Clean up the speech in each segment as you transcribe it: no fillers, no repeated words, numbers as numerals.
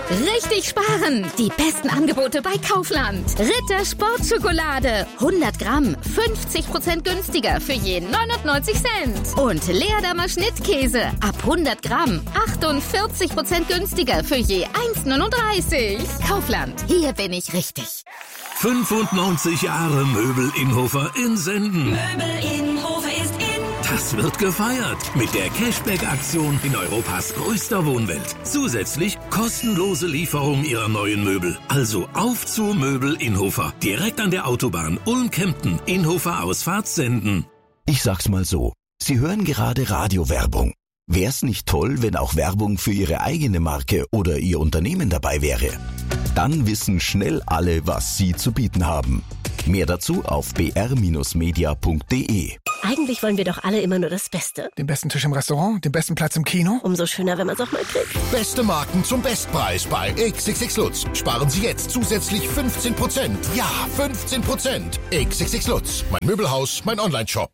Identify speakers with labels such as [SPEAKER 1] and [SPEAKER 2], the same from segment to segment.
[SPEAKER 1] Richtig sparen! Die besten Angebote bei Kaufland. Ritter Sportschokolade. 100 Gramm, 50% günstiger für je 99 Cent. Und Leerdammer Schnittkäse. Ab 100 Gramm, 48% günstiger für je 1,39. Kaufland, hier bin ich richtig.
[SPEAKER 2] 95 Jahre Möbel Innhofer in Senden.
[SPEAKER 3] Möbel Innhofer ist in.
[SPEAKER 2] Das wird gefeiert mit der Cashback-Aktion in Europas größter Wohnwelt. Zusätzlich kostenlose Lieferung Ihrer neuen Möbel. Also auf zu Möbel Innhofer. Direkt an der Autobahn Ulm-Kempten, Innhofer Ausfahrt Senden.
[SPEAKER 4] Ich sag's mal so, Sie hören gerade Radiowerbung. Wär's nicht toll, wenn auch Werbung für Ihre eigene Marke oder Ihr Unternehmen dabei wäre? Dann wissen schnell alle, was Sie zu bieten haben. Mehr dazu auf br-media.de.
[SPEAKER 5] Eigentlich wollen wir doch alle immer nur das Beste.
[SPEAKER 6] Den besten Tisch im Restaurant, den besten Platz im Kino.
[SPEAKER 5] Umso schöner, wenn man es auch mal kriegt.
[SPEAKER 7] Beste Marken zum Bestpreis bei XXX Lutz. Sparen Sie jetzt zusätzlich 15%. Ja, 15%. XXX Lutz. Mein Möbelhaus, mein Onlineshop.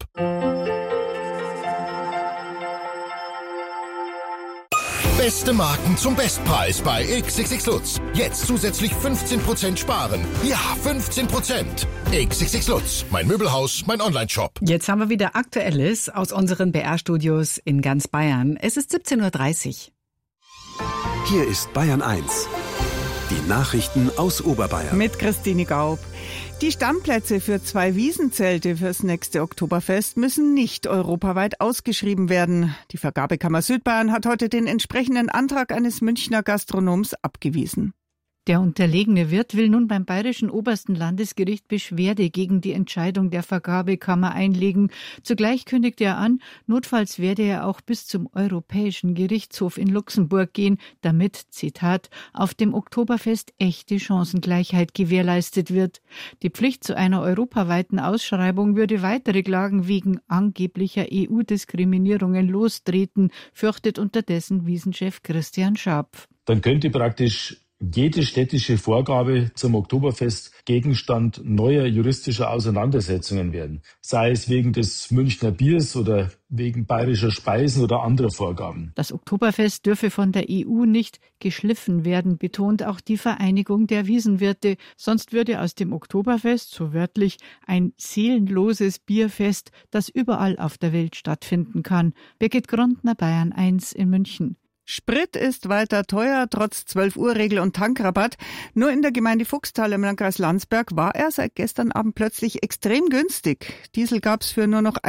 [SPEAKER 7] Beste Marken zum Bestpreis bei XXX Lutz. Jetzt zusätzlich 15% sparen. Ja, 15%. XXX Lutz. Mein Möbelhaus, mein Onlineshop.
[SPEAKER 8] Jetzt haben wir wieder Aktuelles aus unseren BR-Studios in ganz Bayern. Es ist 17:30 Uhr.
[SPEAKER 9] Hier ist Bayern 1. Die Nachrichten aus Oberbayern.
[SPEAKER 10] Mit Christine Gaub. Die Stammplätze für 2 Wiesenzelte fürs nächste Oktoberfest müssen nicht europaweit ausgeschrieben werden. Die Vergabekammer Südbayern hat heute den entsprechenden Antrag eines Münchner Gastronoms abgewiesen.
[SPEAKER 11] Der unterlegene Wirt will nun beim Bayerischen Obersten Landesgericht Beschwerde gegen die Entscheidung der Vergabekammer einlegen. Zugleich kündigte er an, notfalls werde er auch bis zum Europäischen Gerichtshof in Luxemburg gehen, damit, Zitat, auf dem Oktoberfest echte Chancengleichheit gewährleistet wird. Die Pflicht zu einer europaweiten Ausschreibung würde weitere Klagen wegen angeblicher EU-Diskriminierungen lostreten, fürchtet unterdessen Wiesenchef Christian Scharpf.
[SPEAKER 12] Dann könnte praktisch jede städtische Vorgabe zum Oktoberfest Gegenstand neuer juristischer Auseinandersetzungen werden. Sei es wegen des Münchner Biers oder wegen bayerischer Speisen oder anderer Vorgaben.
[SPEAKER 11] Das Oktoberfest dürfe von der EU nicht geschliffen werden, betont auch die Vereinigung der Wiesenwirte. Sonst würde aus dem Oktoberfest, so wörtlich, ein seelenloses Bierfest, das überall auf der Welt stattfinden kann. Birgit Grundner, Bayern 1 in München.
[SPEAKER 10] Sprit ist weiter teuer, trotz 12-Uhr-Regel und Tankrabatt. Nur in der Gemeinde Fuchstal im Landkreis Landsberg war er seit gestern Abend plötzlich extrem günstig. Diesel gab's für nur noch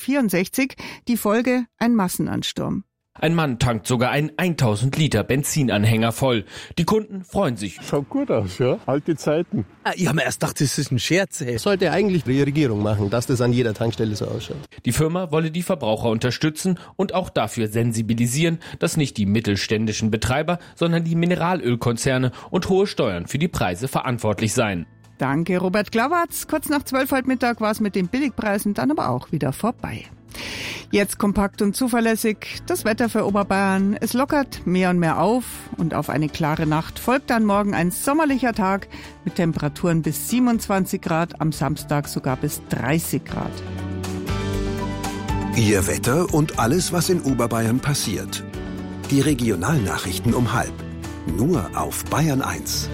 [SPEAKER 10] 1,64 €. Die Folge: ein Massenansturm.
[SPEAKER 13] Ein Mann tankt sogar einen 1000 Liter Benzinanhänger voll. Die Kunden freuen sich.
[SPEAKER 14] Schaut gut aus, ja? Alte Zeiten.
[SPEAKER 15] Ich habe mir erst gedacht, das ist ein Scherz. Sollte eigentlich die Regierung machen, dass das an jeder Tankstelle so ausschaut.
[SPEAKER 13] Die Firma wolle die Verbraucher unterstützen und auch dafür sensibilisieren, dass nicht die mittelständischen Betreiber, sondern die Mineralölkonzerne und hohe Steuern für die Preise verantwortlich seien.
[SPEAKER 10] Danke, Robert Glawatz. Kurz nach 12 heute Mittag war es mit den Billigpreisen dann aber auch wieder vorbei. Jetzt kompakt und zuverlässig das Wetter für Oberbayern. Es lockert mehr und mehr auf und auf eine klare Nacht folgt dann morgen ein sommerlicher Tag mit Temperaturen bis 27 Grad, am Samstag sogar bis 30 Grad.
[SPEAKER 9] Ihr Wetter und alles, was in Oberbayern passiert. Die Regionalnachrichten um 12:30. Nur auf Bayern 1.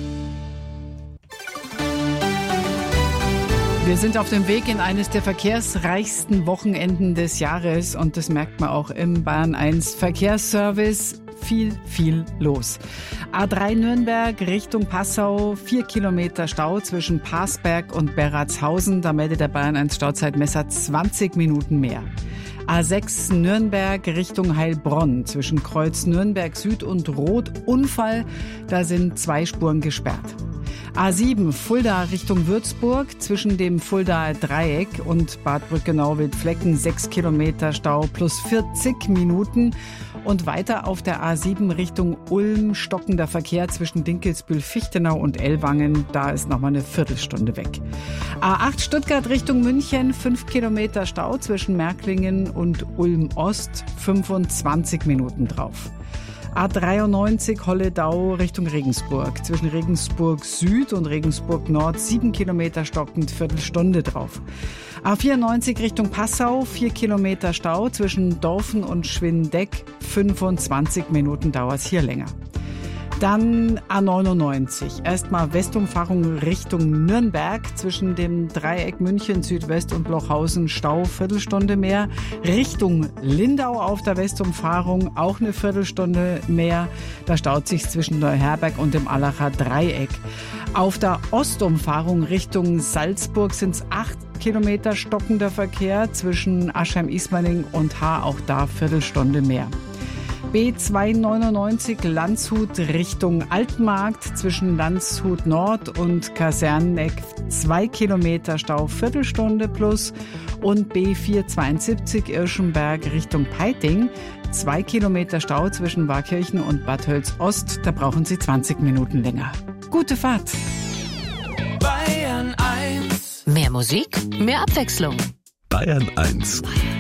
[SPEAKER 8] Wir sind auf dem Weg in eines der verkehrsreichsten Wochenenden des Jahres und das merkt man auch im Bayern 1 Verkehrsservice. Viel los. A3 Nürnberg Richtung Passau, 4 Kilometer Stau zwischen Parsberg und Berratshausen. Da meldet der Bayern 1 Stauzeitmesser 20 Minuten mehr. A6 Nürnberg Richtung Heilbronn zwischen Kreuz Nürnberg Süd und Rot Unfall. Da sind 2 Spuren gesperrt. A7 Fulda Richtung Würzburg zwischen dem Fuldaer Dreieck und Bad Brückenau-Wildflecken 6 Kilometer Stau plus 40 Minuten. Und weiter auf der A7 Richtung Ulm stockender Verkehr zwischen Dinkelsbühl-Fichtenau und Ellwangen. Da ist nochmal eine Viertelstunde weg. A8 Stuttgart Richtung München 5 Kilometer Stau zwischen Märklingen und Ulm Ost, 25 Minuten drauf. A93 Holledau Richtung Regensburg. Zwischen Regensburg Süd und Regensburg Nord 7 Kilometer stockend, Viertelstunde drauf. A94 Richtung Passau 4 Kilometer Stau zwischen Dorfen und Schwindeck. 25 Minuten dauert es hier länger. Dann A99. Erstmal Westumfahrung Richtung Nürnberg. Zwischen dem Dreieck München, Südwest und Blochhausen Stau, Viertelstunde mehr. Richtung Lindau auf der Westumfahrung auch eine Viertelstunde mehr. Da staut sich zwischen Neuherberg und dem Allacher Dreieck. Auf der Ostumfahrung Richtung Salzburg sind es 8 Kilometer stockender Verkehr. Zwischen Aschheim-Ismaning und Haar auch da Viertelstunde mehr. B299 Landshut Richtung Altmarkt, zwischen Landshut Nord und Kaserneneck 2 Kilometer Stau, Viertelstunde plus. Und B472 Irschenberg Richtung Peiting, 2 Kilometer Stau zwischen Warkirchen und Bad Hölz-Ost, da brauchen Sie 20 Minuten länger. Gute Fahrt!
[SPEAKER 16] Bayern 1. Mehr Musik, mehr Abwechslung.
[SPEAKER 4] Bayern 1.